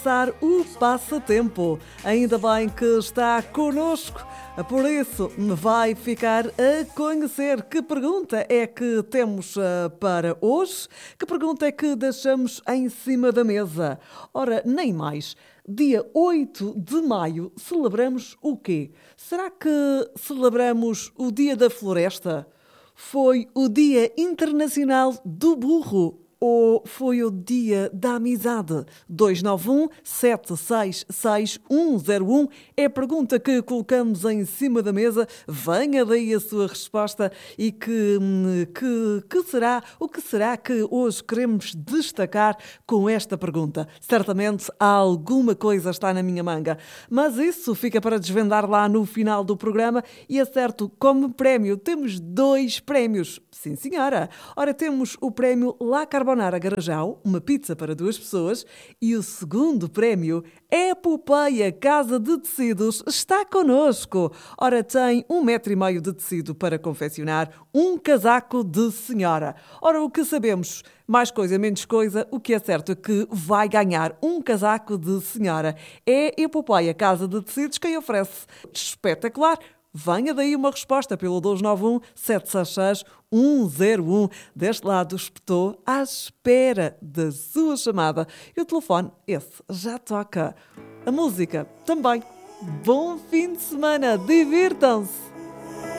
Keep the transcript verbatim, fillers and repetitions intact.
Passar o passatempo. Ainda bem que está connosco, por isso me vai ficar a conhecer. Que pergunta é que temos uh, para hoje? Que pergunta é que deixamos em cima da mesa? Ora, nem mais. Dia oito de maio celebramos o quê? Será que celebramos o Dia da Floresta? Foi o Dia Internacional do Burro? Ou foi o Dia da Amizade? dois nove um, sete seis seis, um zero um é a pergunta que colocamos em cima da mesa. Venha daí a sua resposta e que, que, que será, o que será que hoje queremos destacar com esta pergunta? Certamente alguma coisa está na minha manga, mas isso fica para desvendar lá no final do programa. E é certo, como prémio temos dois prémios. Sim, senhora. Ora, temos o prémio La Carbonara Garajal, uma pizza para duas pessoas, e o segundo prémio é a Popeia Casa de Tecidos. Está connosco. Ora, tem um metro e meio de tecido para confeccionar um casaco de senhora. Ora, o que sabemos? Mais coisa, menos coisa, o que é certo é que vai ganhar um casaco de senhora. É a Popeia Casa de Tecidos quem oferece. Espetacular! Venha daí uma resposta pelo dois nove um, sete seis seis, um zero um. Deste lado espetou à espera da sua chamada. E o telefone, esse já toca. A música também. Bom fim de semana. Divirtam-se!